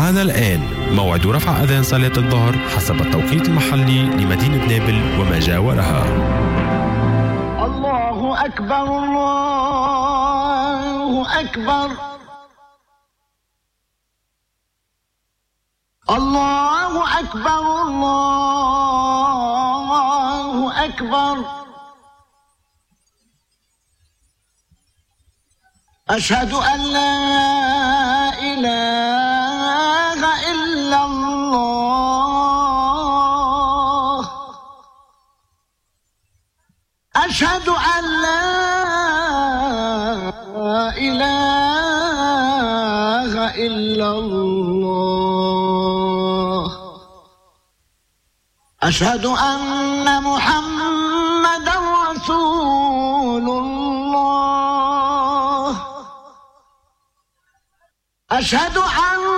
معنا الآن موعد رفع أذان صلاة الظهر حسب التوقيت المحلي لمدينة نابل وما جاورها. الله أكبر الله أكبر الله أكبر الله أكبر. أشهد أن لا إله إلا الله. أشهد أن لا إله إلا الله. أشهد أن محمدًا رسول الله. أشهد أن